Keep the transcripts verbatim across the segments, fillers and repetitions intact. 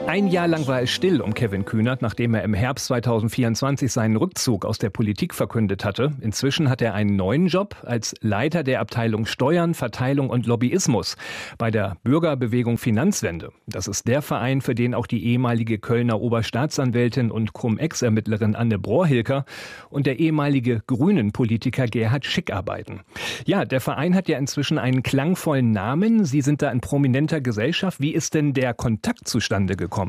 Ein Jahr lang war es still um Kevin Kühnert, nachdem er im Herbst zweitausendvierundzwanzig seinen Rückzug aus der Politik verkündet hatte. Inzwischen hat er einen neuen Job als Leiter der Abteilung Steuern, Verteilung und Lobbyismus bei der Bürgerbewegung Finanzwende. Das ist der Verein, für den auch die ehemalige Kölner Oberstaatsanwältin und Cum-Ex-Ermittlerin Anne Brohilker und der ehemalige Grünen-Politiker Gerhard Schick arbeiten. Ja, der Verein hat ja inzwischen einen klangvollen Namen. Sie sind da in prominenter Gesellschaft. Wie ist denn der Kontakt zustande gekommen?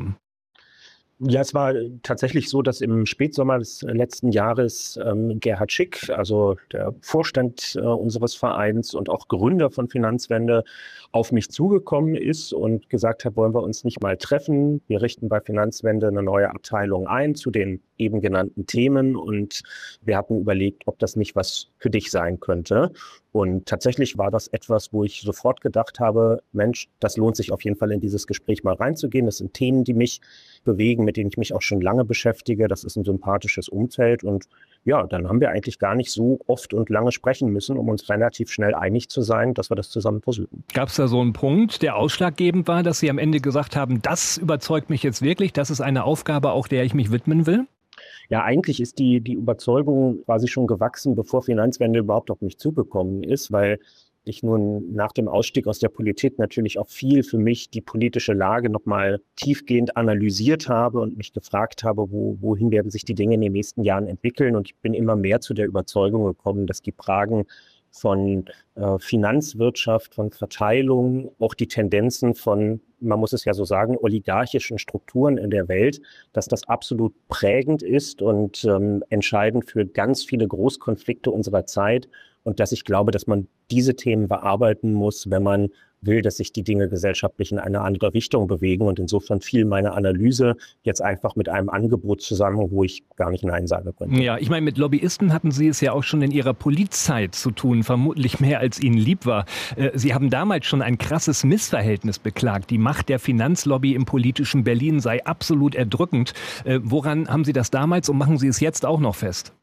Ja, es war tatsächlich so, dass im Spätsommer des letzten Jahres ähm, Gerhard Schick, also der Vorstand äh, unseres Vereins und auch Gründer von Finanzwende, auf mich zugekommen ist und gesagt hat, wollen wir uns nicht mal treffen? Wir richten bei Finanzwende eine neue Abteilung ein zu den eben genannten Themen und wir hatten überlegt, ob das nicht was für dich sein könnte. Und tatsächlich war das etwas, wo ich sofort gedacht habe, Mensch, das lohnt sich auf jeden Fall in dieses Gespräch mal reinzugehen. Das sind Themen, die mich bewegen, mit denen ich mich auch schon lange beschäftige. Das ist ein sympathisches Umfeld und ja, dann haben wir eigentlich gar nicht so oft und lange sprechen müssen, um uns relativ schnell einig zu sein, dass wir das zusammen versuchen. Gab es da so einen Punkt, der ausschlaggebend war, dass Sie am Ende gesagt haben, das überzeugt mich jetzt wirklich, das ist eine Aufgabe, auch der ich mich widmen will? Ja, eigentlich ist die, die Überzeugung quasi schon gewachsen, bevor Finanzwende überhaupt auf mich zugekommen ist, weil ich nun nach dem Ausstieg aus der Politik natürlich auch viel für mich die politische Lage nochmal tiefgehend analysiert habe und mich gefragt habe, wo, wohin werden sich die Dinge in den nächsten Jahren entwickeln. Und ich bin immer mehr zu der Überzeugung gekommen, dass die Fragen von äh, Finanzwirtschaft, von Verteilung, auch die Tendenzen von, man muss es ja so sagen, oligarchischen Strukturen in der Welt, dass das absolut prägend ist und ähm, entscheidend für ganz viele Großkonflikte unserer Zeit. Und dass ich glaube, dass man diese Themen bearbeiten muss, wenn man will, dass sich die Dinge gesellschaftlich in eine andere Richtung bewegen. Und insofern fiel meine Analyse jetzt einfach mit einem Angebot zusammen, wo ich gar nicht Nein sagen konnte. Ja, ich meine, mit Lobbyisten hatten Sie es ja auch schon in Ihrer Politzeit zu tun, vermutlich mehr als Ihnen lieb war. Sie haben damals schon ein krasses Missverhältnis beklagt. Die Macht der Finanzlobby im politischen Berlin sei absolut erdrückend. Woran haben Sie das damals und machen Sie es jetzt auch noch fest?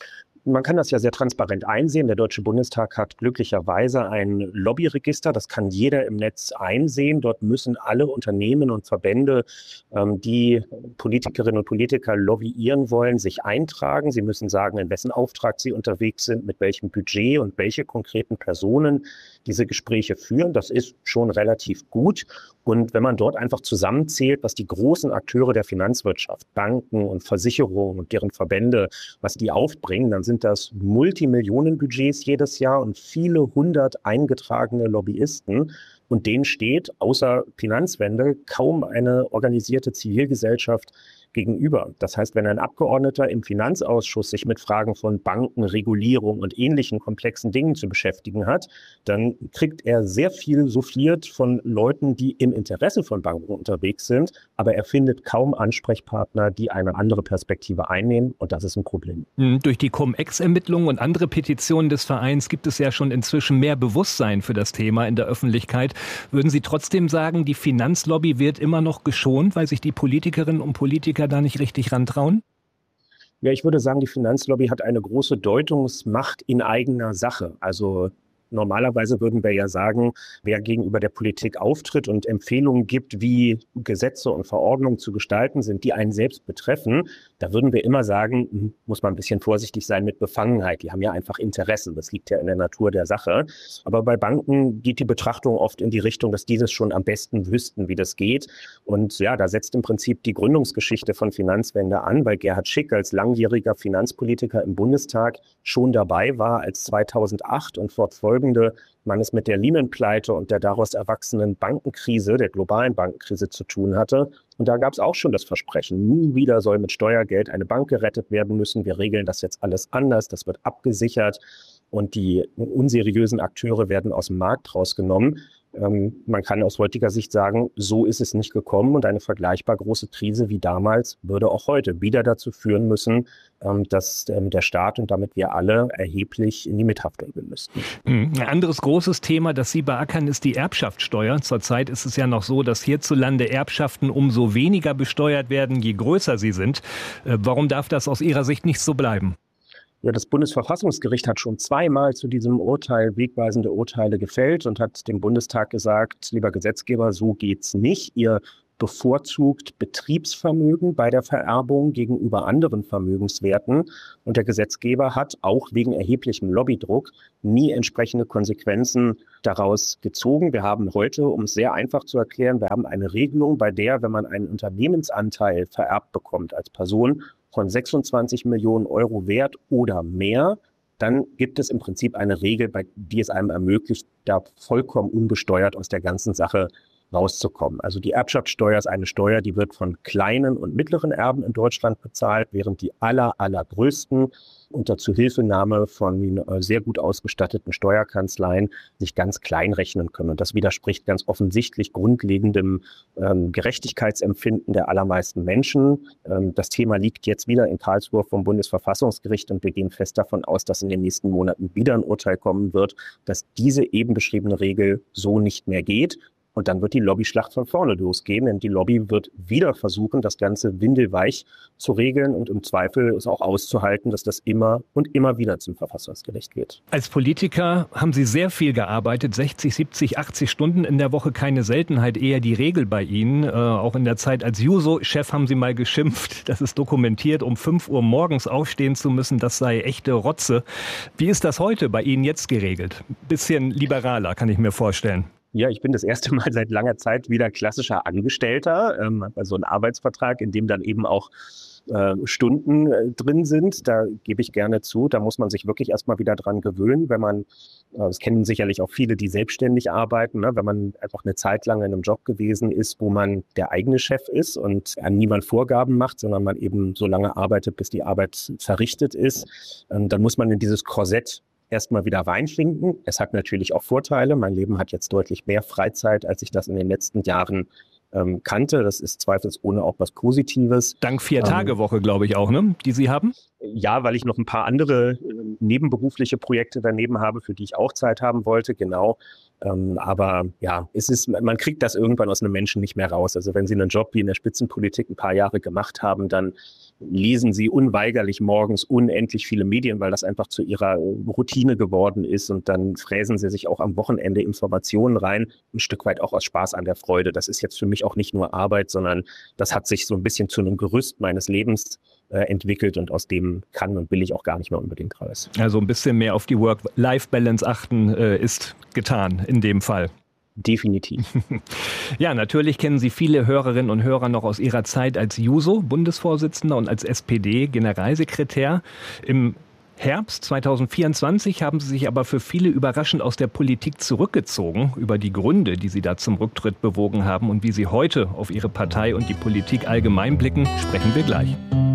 Man kann das ja sehr transparent einsehen. Der Deutsche Bundestag hat glücklicherweise ein Lobbyregister. Das kann jeder im Netz einsehen. Dort müssen alle Unternehmen und Verbände, die Politikerinnen und Politiker lobbyieren wollen, sich eintragen. Sie müssen sagen, in wessen Auftrag sie unterwegs sind, mit welchem Budget und welche konkreten Personen diese Gespräche führen. Das ist schon relativ gut. Und wenn man dort einfach zusammenzählt, was die großen Akteure der Finanzwirtschaft, Banken und Versicherungen und deren Verbände, was die aufbringen, dann sind das Multimillionenbudgets jedes Jahr und viele hundert eingetragene Lobbyisten. Und denen steht außer Finanzwende kaum eine organisierte Zivilgesellschaft gegenüber. Das heißt, wenn ein Abgeordneter im Finanzausschuss sich mit Fragen von Banken, Regulierung und ähnlichen komplexen Dingen zu beschäftigen hat, dann kriegt er sehr viel souffliert von Leuten, die im Interesse von Banken unterwegs sind, aber er findet kaum Ansprechpartner, die eine andere Perspektive einnehmen und das ist ein Problem. Durch die Cum-Ex-Ermittlungen und andere Petitionen des Vereins gibt es ja schon inzwischen mehr Bewusstsein für das Thema in der Öffentlichkeit. Würden Sie trotzdem sagen, die Finanzlobby wird immer noch geschont, weil sich die Politikerinnen und Politiker da nicht richtig rantrauen? Ja, ich würde sagen, die Finanzlobby hat eine große Deutungsmacht in eigener Sache. Also normalerweise würden wir ja sagen, wer gegenüber der Politik auftritt und Empfehlungen gibt, wie Gesetze und Verordnungen zu gestalten sind, die einen selbst betreffen, da würden wir immer sagen, muss man ein bisschen vorsichtig sein mit Befangenheit. Die haben ja einfach Interessen. Das liegt ja in der Natur der Sache. Aber bei Banken geht die Betrachtung oft in die Richtung, dass die das schon am besten wüssten, wie das geht. Und ja, da setzt im Prinzip die Gründungsgeschichte von Finanzwende an, weil Gerhard Schick als langjähriger Finanzpolitiker im Bundestag schon dabei war, als zweitausendacht und fortfolgende man es mit der Lehman-Pleite und der daraus erwachsenen Bankenkrise, der globalen Bankenkrise zu tun hatte. Und da gab es auch schon das Versprechen, nie wieder soll mit Steuergeld eine Bank gerettet werden müssen. Wir regeln das jetzt alles anders, das wird abgesichert und die unseriösen Akteure werden aus dem Markt rausgenommen. Ähm, man kann aus heutiger Sicht sagen, so ist es nicht gekommen und eine vergleichbar große Krise wie damals würde auch heute wieder dazu führen müssen, ähm, dass ähm, der Staat und damit wir alle erheblich in die Mithaftung gehen müssten. Ein anderes großes Thema, das Sie beackern, ist die Erbschaftssteuer. Zurzeit ist es ja noch so, dass hierzulande Erbschaften umso weniger besteuert werden, je größer sie sind. Äh, warum darf das aus Ihrer Sicht nicht so bleiben? Ja, das Bundesverfassungsgericht hat schon zweimal zu diesem Urteil wegweisende Urteile gefällt und hat dem Bundestag gesagt, lieber Gesetzgeber, so geht's nicht. Ihr bevorzugt Betriebsvermögen bei der Vererbung gegenüber anderen Vermögenswerten. Und der Gesetzgeber hat auch wegen erheblichem Lobbydruck nie entsprechende Konsequenzen daraus gezogen. Wir haben heute, um es sehr einfach zu erklären, wir haben eine Regelung, bei der, wenn man einen Unternehmensanteil vererbt bekommt als Person von sechsundzwanzig Millionen Euro Wert oder mehr, dann gibt es im Prinzip eine Regel, bei die es einem ermöglicht, da vollkommen unbesteuert aus der ganzen Sache rauszukommen. Also die Erbschaftssteuer ist eine Steuer, die wird von kleinen und mittleren Erben in Deutschland bezahlt, während die aller, allergrößten unter Zuhilfenahme von sehr gut ausgestatteten Steuerkanzleien sich ganz klein rechnen können. Und das widerspricht ganz offensichtlich grundlegendem ähm, Gerechtigkeitsempfinden der allermeisten Menschen. Ähm, das Thema liegt jetzt wieder in Karlsruhe vom Bundesverfassungsgericht und wir gehen fest davon aus, dass in den nächsten Monaten wieder ein Urteil kommen wird, dass diese eben beschriebene Regel so nicht mehr geht. Und dann wird die Lobbyschlacht von vorne losgehen, denn die Lobby wird wieder versuchen, das Ganze windelweich zu regeln und im Zweifel es auch auszuhalten, dass das immer und immer wieder zum Verfassungsgericht geht. Als Politiker haben Sie sehr viel gearbeitet, sechzig, siebzig, achtzig Stunden in der Woche, keine Seltenheit, eher die Regel bei Ihnen. Äh, auch in der Zeit als Juso-Chef haben Sie mal geschimpft, das ist dokumentiert, um fünf Uhr morgens aufstehen zu müssen, das sei echte Rotze. Wie ist das heute bei Ihnen jetzt geregelt? Bisschen liberaler, kann ich mir vorstellen. Ja, ich bin das erste Mal seit langer Zeit wieder klassischer Angestellter, ähm, also ein Arbeitsvertrag, in dem dann eben auch äh, Stunden äh, drin sind. Da gebe ich gerne zu, da muss man sich wirklich erstmal wieder dran gewöhnen, wenn man, äh, das kennen sicherlich auch viele, die selbstständig arbeiten, ne, wenn man einfach eine Zeit lang in einem Job gewesen ist, wo man der eigene Chef ist und an niemand Vorgaben macht, sondern man eben so lange arbeitet, bis die Arbeit verrichtet ist, ähm, dann muss man in dieses Korsett erstmal wieder reinfinden. Es hat natürlich auch Vorteile. Mein Leben hat jetzt deutlich mehr Freizeit, als ich das in den letzten Jahren ähm, kannte. Das ist zweifelsohne auch was Positives. Dank Vier-Tage-Woche, glaube ich auch, ne? Die Sie haben? Ja, weil ich noch ein paar andere äh, nebenberufliche Projekte daneben habe, für die ich auch Zeit haben wollte, genau. Ähm, aber ja, es ist, man kriegt das irgendwann aus einem Menschen nicht mehr raus. Also wenn Sie einen Job wie in der Spitzenpolitik ein paar Jahre gemacht haben, dann lesen Sie unweigerlich morgens unendlich viele Medien, weil das einfach zu Ihrer Routine geworden ist. Und dann fräsen Sie sich auch am Wochenende Informationen rein, ein Stück weit auch aus Spaß an der Freude. Das ist jetzt für mich auch nicht nur Arbeit, sondern das hat sich so ein bisschen zu einem Gerüst meines Lebens äh, entwickelt und aus dem kann und will ich auch gar nicht mehr unbedingt raus. Also ein bisschen mehr auf die Work-Life-Balance achten äh, ist getan in dem Fall. Definitiv. Ja, natürlich kennen Sie viele Hörerinnen und Hörer noch aus Ihrer Zeit als Juso-Bundesvorsitzender und als S P D-Generalsekretär. Im Herbst zweitausendvierundzwanzig haben Sie sich aber für viele überraschend aus der Politik zurückgezogen. Über die Gründe, die Sie da zum Rücktritt bewogen haben und wie Sie heute auf Ihre Partei und die Politik allgemein blicken, sprechen wir gleich.